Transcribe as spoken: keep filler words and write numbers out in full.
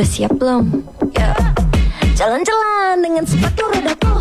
Udah siap belum? Yeah. Jalan-jalan dengan sepatu roda tuh.